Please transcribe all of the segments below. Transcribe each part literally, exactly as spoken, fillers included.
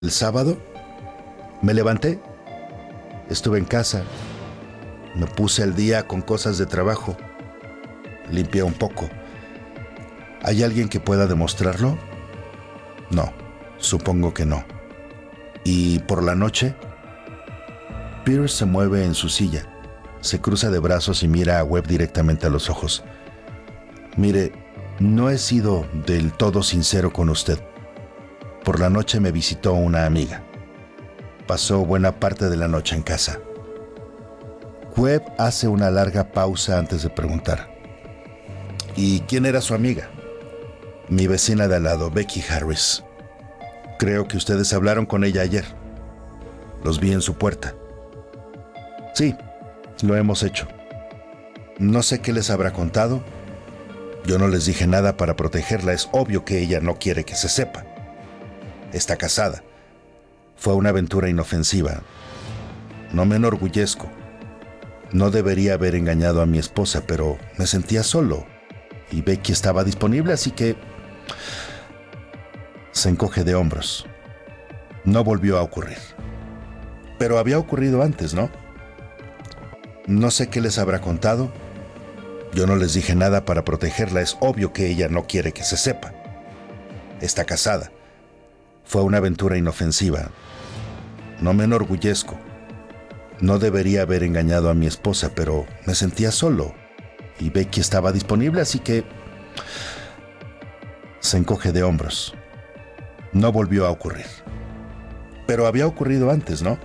El sábado me levanté, estuve en casa, me puse al día con cosas de trabajo, limpié un poco. ¿Hay alguien que pueda demostrarlo? No, supongo que no. Y por la noche, Pierce se mueve en su silla, se cruza de brazos y mira a Webb directamente a los ojos. Mire, no he sido del todo sincero con usted. Por la noche me visitó una amiga. Pasó buena parte de la noche en casa. Webb hace una larga pausa antes de preguntar. ¿Y quién era su amiga? Mi vecina de al lado, Becky Harris. Creo que ustedes hablaron con ella ayer. Los vi en su puerta. Sí, lo hemos hecho. No sé qué les habrá contado. Yo no les dije nada para protegerla. Es obvio que ella no quiere que se sepa. Está casada. Fue una aventura inofensiva. No me enorgullezco. No debería haber engañado a mi esposa, pero me sentía solo. Y Becky estaba disponible, así que... Se encoge de hombros. No volvió a ocurrir. Pero había ocurrido antes, ¿no? No sé qué les habrá contado. Yo no les dije nada para protegerla. Es obvio que ella no quiere que se sepa. Está casada. Fue una aventura inofensiva. No me enorgullezco. No debería haber engañado a mi esposa, pero me sentía solo. Y Becky estaba disponible, así que... Se encoge de hombros. No volvió a ocurrir. Pero había ocurrido antes, ¿no?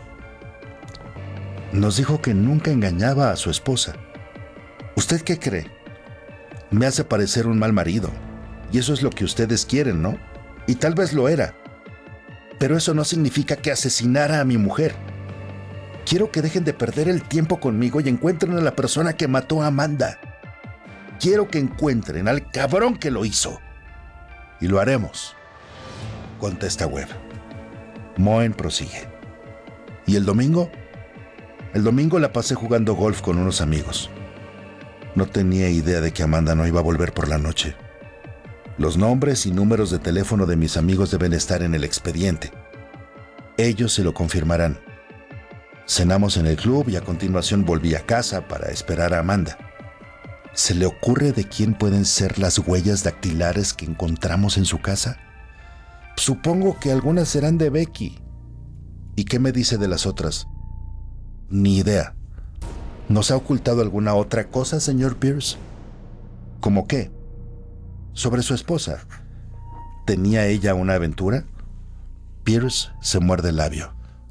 Nos dijo que nunca engañaba a su esposa. ¿Usted qué cree? Me hace parecer un mal marido. Y eso es lo que ustedes quieren, ¿no? Y tal vez lo era. Pero eso no significa que asesinara a mi mujer. Quiero que dejen de perder el tiempo conmigo y encuentren a la persona que mató a Amanda. Quiero que encuentren al cabrón que lo hizo. Y lo haremos, contesta Webb. Moen prosigue. ¿Y el domingo? El domingo la pasé jugando golf con unos amigos. No tenía idea de que Amanda no iba a volver por la noche. Los nombres y números de teléfono de mis amigos deben estar en el expediente. Ellos se lo confirmarán. Cenamos en el club y a continuación volví a casa para esperar a Amanda. ¿Se le ocurre de quién pueden ser las huellas dactilares que encontramos en su casa? Supongo que algunas serán de Becky. ¿Y qué me dice de las otras? Ni idea. ¿Nos ha ocultado alguna otra cosa, señor Pierce? ¿Cómo qué? Sobre su esposa. ¿Tenía ella una aventura? Pierce se muerde el labio.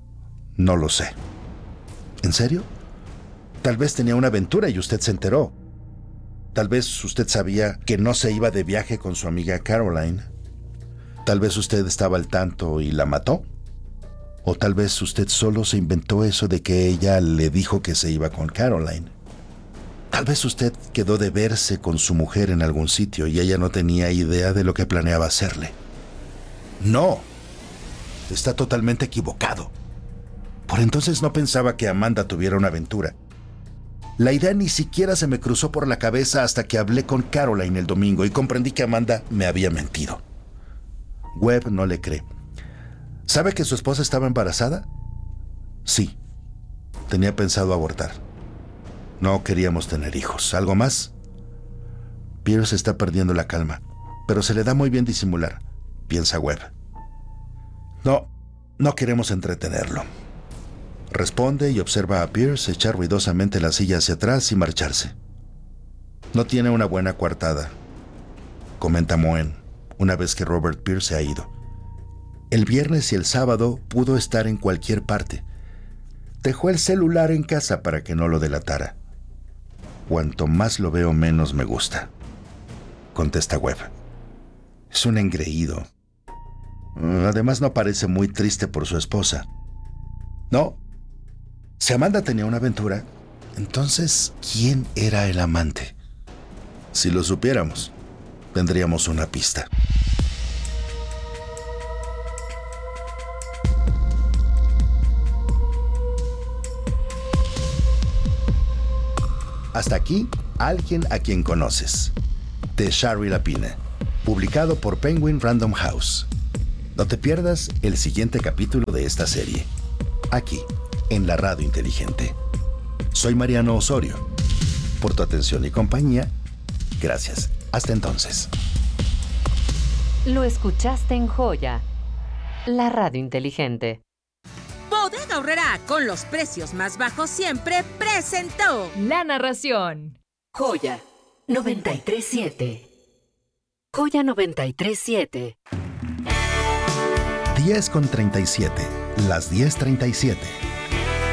No lo sé. ¿En serio? Tal vez tenía una aventura y usted se enteró. Tal vez usted sabía que no se iba de viaje con su amiga Caroline. Tal vez usted estaba al tanto y la mató. O tal vez usted solo se inventó eso de que ella le dijo que se iba con Caroline. Tal vez usted quedó de verse con su mujer en algún sitio y ella no tenía idea de lo que planeaba hacerle. No, está totalmente equivocado. Por entonces no pensaba que Amanda tuviera una aventura. La idea ni siquiera se me cruzó por la cabeza hasta que hablé con Caroline el domingo y comprendí que Amanda me había mentido. Webb no le cree. ¿Sabe que su esposa estaba embarazada? Sí. Tenía pensado abortar. No queríamos tener hijos. ¿Algo más? Pierce está perdiendo la calma, pero se le da muy bien disimular, piensa Webb. No, no queremos entretenerlo. Responde y observa a Pierce echar ruidosamente la silla hacia atrás y marcharse. No tiene una buena coartada, comenta Moen, una vez que Robert Pierce se ha ido. El viernes y el sábado pudo estar en cualquier parte. Dejó el celular en casa para que no lo delatara. Cuanto más lo veo, menos me gusta, contesta Webb. Es un engreído. Además, no parece muy triste por su esposa. No. Si Amanda tenía una aventura, entonces, ¿quién era el amante? Si lo supiéramos, tendríamos una pista. Hasta aquí, Alguien a quien conoces, de Shari Lapine, publicado por Penguin Random House. No te pierdas el siguiente capítulo de esta serie, aquí, en la Radio Inteligente. Soy Mariano Osorio. Por tu atención y compañía, gracias. Hasta entonces. Lo escuchaste en Joya, la Radio Inteligente. Bodega Aurrerá, con los precios más bajos siempre, presentó la narración. Joya noventa y tres siete. Joya noventa y tres siete. diez con treinta y siete. Las diez treinta y siete.